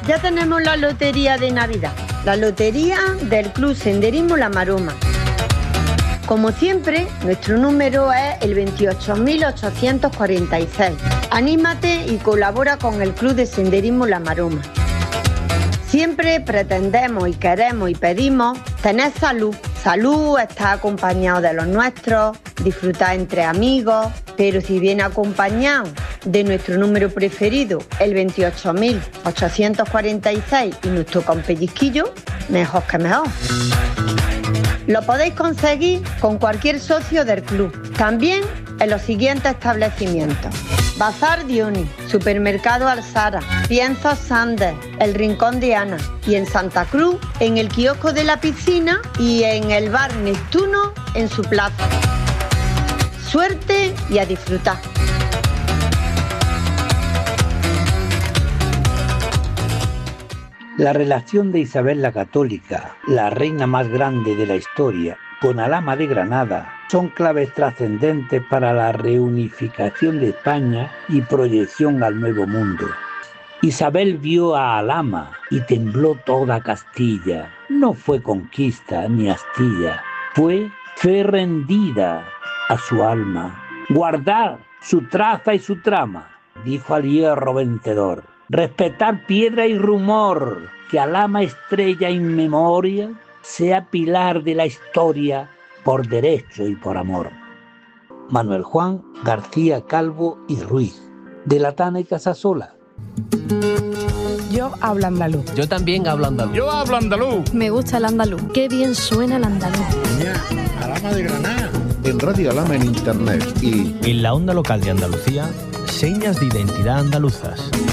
Ya tenemos la lotería de Navidad, la lotería del Club Senderismo La Maroma. Como siempre, nuestro número es el 28.846. Anímate y colabora con el Club de Senderismo La Maroma. Siempre pretendemos y queremos y pedimos tener salud. Salud, estar acompañado de los nuestros, disfrutar entre amigos, pero si viene acompañado de nuestro número preferido, el 28.846 y nos toca un pellizquillo, mejor que mejor. Lo podéis conseguir con cualquier socio del club. También en los siguientes establecimientos: Bazar Dioni, Supermercado Alzara, Piensos Sandes, El Rincón de Ana, y en Santa Cruz, en el kiosco de la piscina y en el bar Neptuno en su plaza. Suerte y a disfrutar. La relación de Isabel la Católica, la reina más grande de la historia, con Alhama de Granada, son claves trascendentes para la reunificación de España y proyección al Nuevo Mundo. Isabel vio a Alhama y tembló toda Castilla. No fue conquista ni astilla, fue fe rendida a su alma. Guardar su traza y su trama, dijo al hierro vencedor. Respetar piedra y rumor, que Alhama estrella in memoria sea pilar de la historia por derecho y por amor. Manuel Juan García Calvo y Ruiz, de La Tana y Casasola. Yo hablo andaluz. Yo también hablo andaluz. Yo hablo andaluz. Me gusta el andaluz. Qué bien suena el andaluz. Alhama de Granada. En Radio Alhama en Internet y en la onda local de Andalucía, señas de identidad andaluzas.